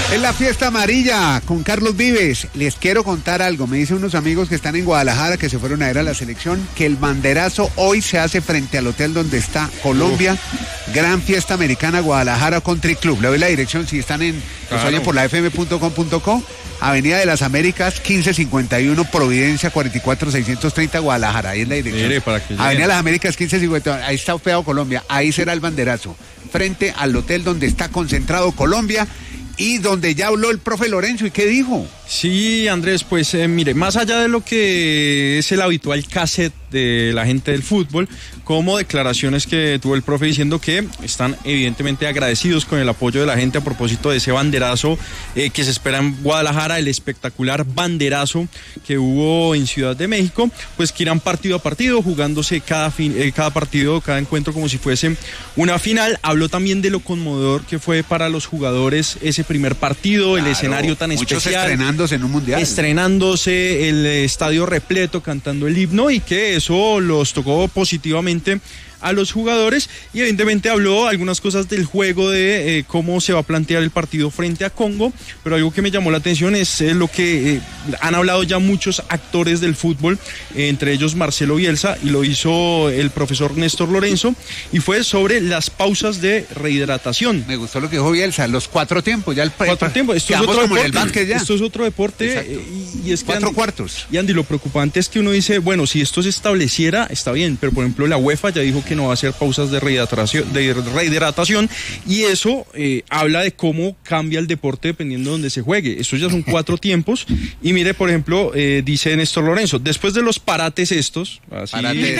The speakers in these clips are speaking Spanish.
Es la fiesta amarilla con Carlos Vives. Les quiero contar algo. Me dicen unos amigos que están en Guadalajara, que se fueron a ver a la selección, que el banderazo hoy se hace frente al hotel donde está Colombia. Gran fiesta americana, Guadalajara Country Club. Le doy la dirección si están en oyen por la fm.com.co. Avenida de las Américas, 1551, Providencia, 44630, Guadalajara. Ahí es la dirección. Mire, para que Avenida de las Américas, 1551. Ahí está hospedado Colombia. Ahí será el banderazo. Frente al hotel donde está concentrado Colombia. Y donde ya habló el profe Lorenzo, ¿y qué dijo? Sí, Andrés, pues mire, más allá de lo que es el habitual cassette de la gente del fútbol, como declaraciones que tuvo el profe diciendo que están evidentemente agradecidos con el apoyo de la gente a propósito de ese banderazo que se espera en Guadalajara, el espectacular banderazo que hubo en Ciudad de México, pues que irán partido a partido, jugándose cada partido, cada encuentro como si fuese una final. Habló también de lo conmovedor que fue para los jugadores ese primer partido, claro, el escenario tan especial. Estrenándose en un mundial. Estrenándose, el estadio repleto, cantando el himno, y que eso los tocó positivamente a los jugadores, y evidentemente habló algunas cosas del juego, de cómo se va a plantear el partido frente a Congo, pero algo que me llamó la atención es lo que han hablado ya muchos actores del fútbol, entre ellos Marcelo Bielsa, y lo hizo el profesor Néstor Lorenzo, y fue sobre las pausas de rehidratación. Me gustó lo que dijo Bielsa, los 4 tiempos, ya el 4 tiempos, esto es otro deporte, el básquet ya. Esto es otro deporte, y es que 4 cuartos. Y Andy, lo preocupante es que uno dice, bueno, si esto se estableciera, está bien, pero por ejemplo la UEFA ya dijo que no va a hacer pausas de rehidratación, y eso habla de cómo cambia el deporte dependiendo de donde se juegue. Estos ya son 4 tiempos, y mire, por ejemplo, dice Néstor Lorenzo, después de los parates estos, así,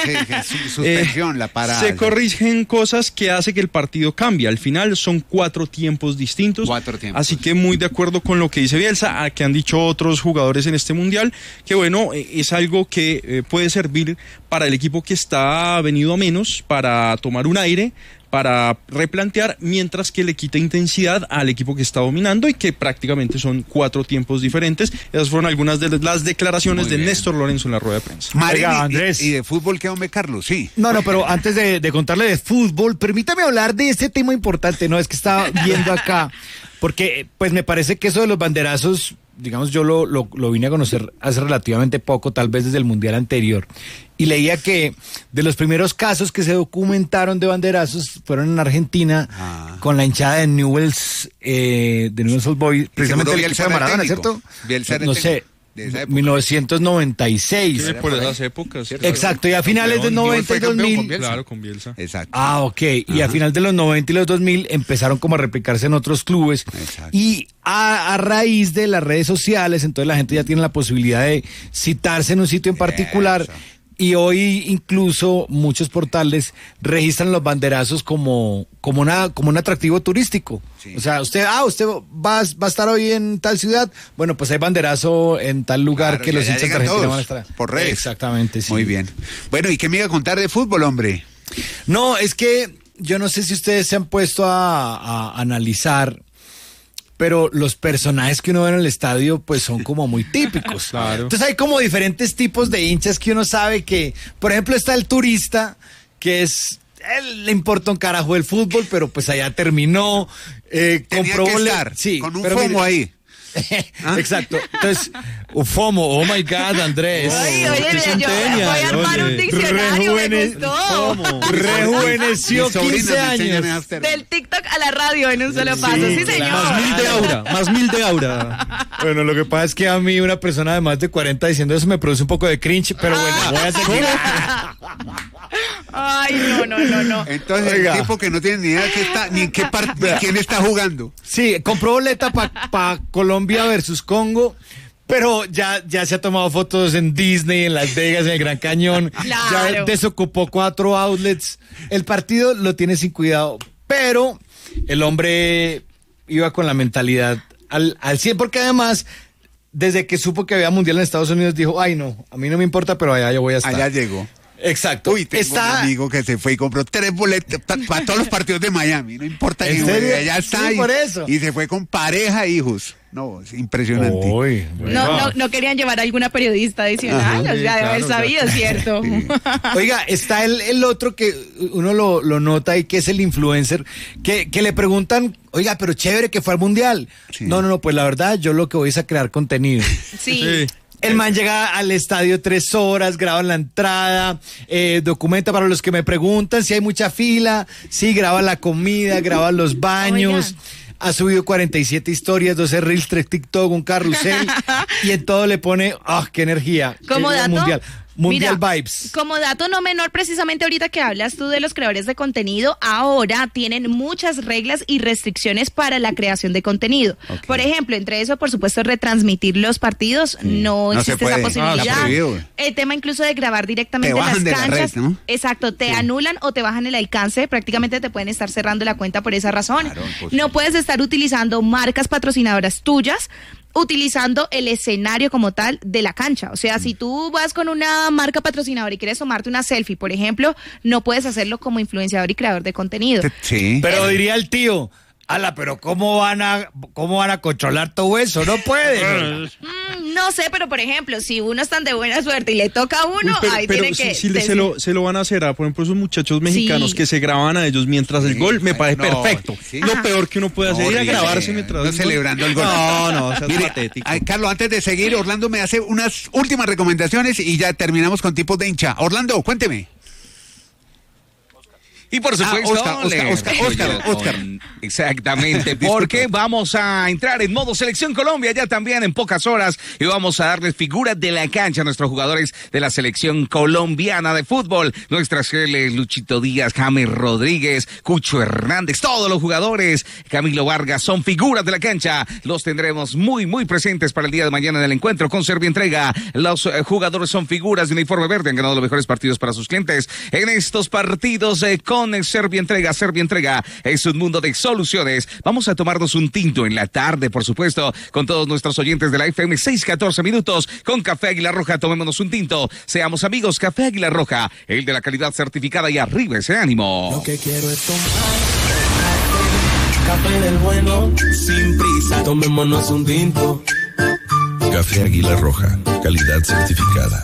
suspensión, la parada, se corrigen cosas que hace que el partido cambie. Al final son 4 tiempos distintos. 4 tiempos. Así que muy de acuerdo con lo que dice Bielsa, a que han dicho otros jugadores en este mundial, que bueno, es algo que puede servir para el equipo que está venido a menos, para tomar un aire, para replantear, mientras que le quita intensidad al equipo que está dominando, y que prácticamente son 4 tiempos diferentes. Esas fueron algunas de las declaraciones de Néstor Lorenzo en la rueda de prensa. María, Andrés. ¿Y de fútbol qué, hombre, Carlos? Sí. No, pero antes de contarle de fútbol, permítame hablar de este tema importante. No, es que estaba viendo acá, porque pues me parece que eso de los banderazos, digamos, yo lo vine a conocer hace relativamente poco, tal vez desde el mundial anterior, y leía que de los primeros casos que se documentaron de banderazos fueron en Argentina, con la hinchada de Newell's Old Boys, precisamente el equipo de Maradona, ¿cierto? No sé, 1996. Sí, por esas épocas. ¿Cierto? Exacto, y a finales del 90 y 2000. Claro, con Bielsa. Exacto. Ok, y a final de los 90 y los 2000 empezaron como a replicarse en otros clubes. Exacto. Y a raíz de las redes sociales, entonces la gente ya tiene la posibilidad de citarse en un sitio en particular. Eso. Y hoy incluso muchos portales registran los banderazos como un atractivo turístico. Sí. O sea, usted va a estar hoy en tal ciudad, bueno, pues hay banderazo en tal lugar, claro, que los hinchas de Argentina van a estar. Por redes. Exactamente, sí. Muy bien. Bueno, ¿y qué me iba a contar de fútbol, hombre? No, es que yo no sé si ustedes se han puesto a analizar, pero los personajes que uno ve en el estadio pues son como muy típicos. Claro. Entonces hay como diferentes tipos de hinchas que uno sabe que, por ejemplo, está el turista, que él le importa un carajo el fútbol, pero pues allá terminó, compró que estar, sí, con un FOMO ahí. Exacto. Entonces, FOMO, oh my God, Andrés. Oye, yo voy a armar un diccionario, me gustó. Rejuveneció 15 años. Del TikTok a la radio en un solo paso, sí, señor. Más mil de aura. Bueno, lo que pasa es que a mí una persona de más de 40 diciendo eso me produce un poco de cringe, pero bueno, voy a seguir. Ay, no. Entonces, oiga, el tipo que no tiene ni idea de quién está jugando. Sí, compró boleta para Colombia versus Congo, pero ya se ha tomado fotos en Disney, en Las Vegas, en el Gran Cañón. Claro. Ya desocupó 4 outlets. El partido lo tiene sin cuidado, pero el hombre iba con la mentalidad al 100, porque además, desde que supo que había mundial en Estados Unidos, dijo, ay no, a mí no me importa, pero allá yo voy a estar. Allá llegó. Exacto. Uy, tengo un amigo que se fue y compró 3 boletas para todos los partidos de Miami, no importa. ¿En serio? Allá está. Sí, por eso. Y se fue con pareja e hijos. No, es impresionante. Uy, bueno. No querían llevar a alguna periodista adicional, Ajá, o sea, de haber sabido, ¿cierto? Sí. Oiga, está el otro que uno lo nota y que es el influencer, que le preguntan, oiga, pero chévere que fue al Mundial. Sí. No, pues la verdad, yo lo que voy es a crear contenido. Sí. El man llega al estadio 3 horas, graba en la entrada, documenta para los que me preguntan si hay mucha fila, sí, graba la comida, graba los baños. Oigan. Ha subido 47 historias, 12 reels, 3 TikTok, un carrusel y en todo le pone, qué energía. Como Qué dato, Mundial mira, vibes. Como dato no menor, precisamente ahorita que hablas tú de los creadores de contenido, ahora tienen muchas reglas y restricciones para la creación de contenido. Okay. Por ejemplo, entre eso, por supuesto, retransmitir los partidos, no No se existe puede. esa posibilidad. Está prohibido. El tema incluso de grabar directamente Te bajan las de la canchas. red, ¿no? Exacto, te anulan o te bajan el alcance, prácticamente te pueden estar cerrando la cuenta por esa razón. Claro, pues, no puedes estar utilizando marcas patrocinadoras tuyas, utilizando el escenario como tal de la cancha. O sea, si tú vas con una marca patrocinadora y quieres tomarte una selfie, por ejemplo, no puedes hacerlo como influenciador y creador de contenido. Sí. Pero diría el tío, pero ¿cómo van a controlar todo eso? No pueden. No sé, pero por ejemplo, si uno es tan de buena suerte y le toca a uno, ahí tiene que... se lo van a hacer a, por ejemplo, esos muchachos mexicanos Sí. que se graban a ellos mientras el gol, me parece no, perfecto. sí. Lo peor que uno puede hacer es ir a grabarse mientras No el gol. celebrando el gol. No, eso es Mire, patético. Carlos, antes de seguir, Orlando me hace unas últimas recomendaciones y ya terminamos con tipos de hincha. Orlando, cuénteme. Y por supuesto, Oscar. Exactamente, porque vamos a entrar en modo Selección Colombia ya también en pocas horas y vamos a darles figuras de la cancha a nuestros jugadores de la Selección Colombiana de Fútbol. Nuestras geles, Luchito Díaz, James Rodríguez, Cucho Hernández, todos los jugadores, Camilo Vargas, son figuras de la cancha. Los tendremos muy, muy presentes para el día de mañana en el encuentro con Servientrega. Los jugadores son figuras de uniforme verde, han ganado los mejores partidos para sus clientes en estos partidos con Servientrega. Servientrega es un mundo de soluciones. Vamos a tomarnos un tinto en la tarde, por supuesto, con todos nuestros oyentes de la FM 6:14 minutos con Café Águila Roja. Tomémonos un tinto. Seamos amigos. Café Águila Roja, el de la calidad certificada, y arriba ese ánimo. Lo que quiero es tomar café del bueno, sin prisa. Tomémonos un tinto. Café Águila Roja, calidad certificada.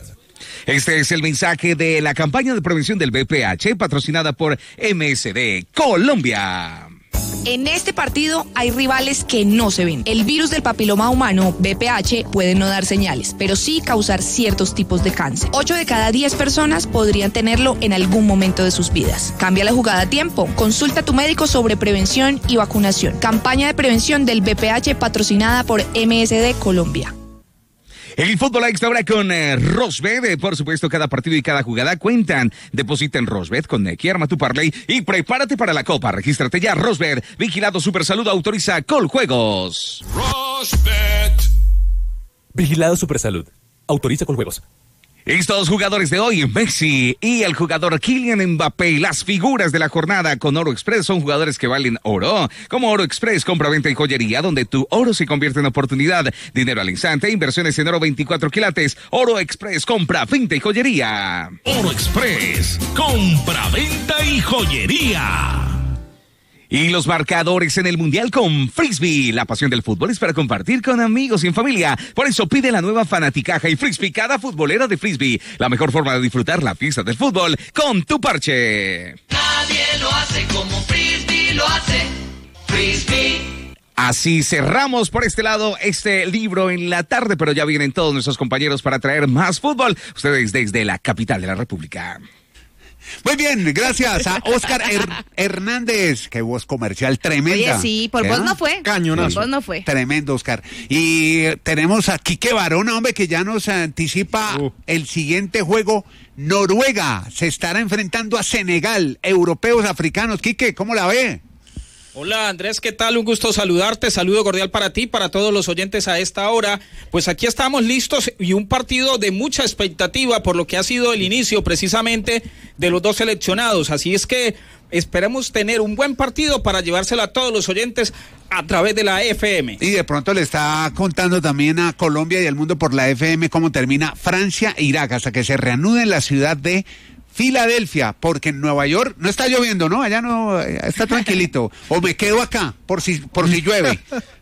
Este es el mensaje de la campaña de prevención del VPH, patrocinada por MSD Colombia. En este partido hay rivales que no se ven. El virus del papiloma humano, VPH, puede no dar señales, pero sí causar ciertos tipos de cáncer. 8 de cada 10 personas podrían tenerlo en algún momento de sus vidas. Cambia la jugada a tiempo. Consulta a tu médico sobre prevención y vacunación. Campaña de prevención del VPH patrocinada por MSD Colombia. El fútbol extra ahora con Rosbet. Por supuesto, cada partido y cada jugada cuentan. Deposita en Rosbet con Nequi, arma tu parlay y prepárate para la Copa. Regístrate ya, Rosbet. Vigilado Supersalud, autoriza Coljuegos. Rosbet. Vigilado Supersalud. Autoriza Coljuegos. Estos jugadores de hoy, Messi y el jugador Kylian Mbappé, las figuras de la jornada con Oro Express, son jugadores que valen oro. Como Oro Express, compra, venta y joyería, donde tu oro se convierte en oportunidad. Dinero al instante, inversiones en oro 24 quilates. Oro Express, compra, venta y joyería. Oro Express. Compra, venta y joyería. Y los marcadores en el Mundial con Frisbee. La pasión del fútbol es para compartir con amigos y en familia. Por eso pide la nueva Fanaticaja y Frisbee, cada futbolera de Frisbee. La mejor forma de disfrutar la fiesta del fútbol con tu parche. Nadie lo hace como Frisbee lo hace. Frisbee. Así cerramos por este lado este libro en la tarde, pero ya vienen todos nuestros compañeros para traer más fútbol. Ustedes desde la capital de la República. Muy bien, gracias a Oscar Hernández. Qué voz comercial tremenda. Oye, sí, por vos no fue. Cañonazo. Por vos no fue. Tremendo, Oscar. Y tenemos a Quique Barona, hombre, que ya nos anticipa el siguiente juego. Noruega se estará enfrentando a Senegal, europeos, africanos. Quique, ¿cómo la ve? Hola Andrés, ¿qué tal? Un gusto saludarte, saludo cordial para ti, para todos los oyentes a esta hora. Pues aquí estamos listos y un partido de mucha expectativa por lo que ha sido el inicio precisamente de los dos seleccionados. Así es que esperemos tener un buen partido para llevárselo a todos los oyentes a través de la FM. Y de pronto le está contando también a Colombia y al mundo por la FM cómo termina Francia e Irak hasta que se reanude en la ciudad de Filadelfia, porque en Nueva York no está lloviendo, ¿no? Allá no, está tranquilito. O me quedo acá por si llueve.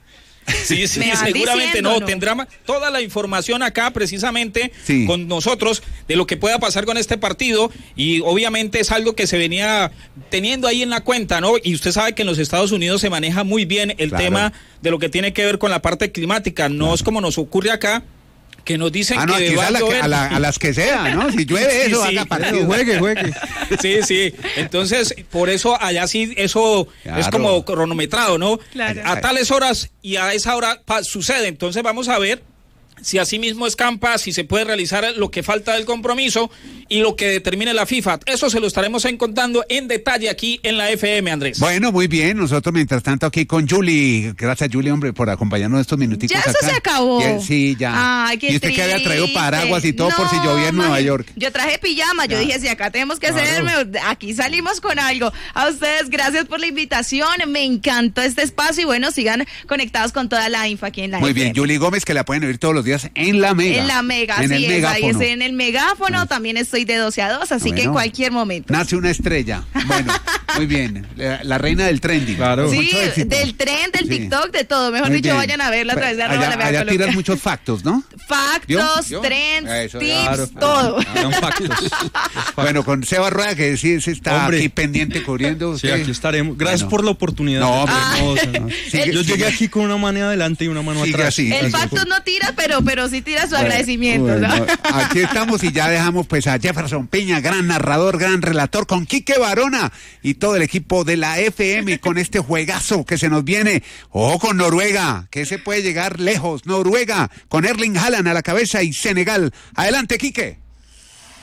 Sí, seguramente no. Tendrá toda la información acá precisamente con nosotros de lo que pueda pasar con este partido y obviamente es algo que se venía teniendo ahí en la cuenta, ¿no? Y usted sabe que en los Estados Unidos se maneja muy bien el tema de lo que tiene que ver con la parte climática. No es como nos ocurre acá, que nos dicen que va a llover. A las que sea, ¿no? Si llueve eso, haga partido. Juegue. Sí. Entonces, por eso allá sí, eso es como cronometrado, ¿no? Claro. A tales horas y a esa hora sucede. Entonces vamos a ver si así mismo escampa, si se puede realizar lo que falta del compromiso y lo que determine la FIFA. Eso se lo estaremos contando en detalle aquí en la FM, Andrés. Bueno, muy bien. Nosotros, mientras tanto, aquí con Julie. Gracias, Julie, hombre, por acompañarnos estos minuticos ya acá. Ya eso se acabó. Sí, ya. Ay, qué y usted que había traído paraguas y todo por si llovía en Nueva York. Yo traje pijama. Yo dije, si acá tenemos que hacerme, aquí salimos con algo. A ustedes, gracias por la invitación. Me encantó este espacio y bueno, sigan conectados con toda la info aquí en la Muy FM. bien, Julie Gómez, que la pueden oír todos los días en la Mega. En la Mega, en sí, el megáfono. Ahí estoy en el megáfono, también estoy de 12 a 2, así que en cualquier momento. Nace una estrella. Bueno, muy bien. La reina del trending. Claro. Sí, del tren, del TikTok, de todo. Mejor dicho, vayan a verla a través de allá tiras muchos factos, ¿no? Factos, trends, tips, todo. Bueno, con Seba Rueda, que sí está aquí pendiente cubriendo. Sí, aquí estaremos. Gracias por la oportunidad. No, hombre, yo llegué aquí con una mano adelante y una mano atrás. Así. El Factos no tira, pero sí tira su agradecimiento, ¿no? Aquí estamos y ya dejamos pues a Jefferson Piña, gran narrador, gran relator, con Quique Barona y todo el equipo de la FM con este juegazo que se nos viene. Ojo con Noruega, que se puede llegar lejos. Noruega con Erling Haaland a la cabeza y Senegal. Adelante, Quique.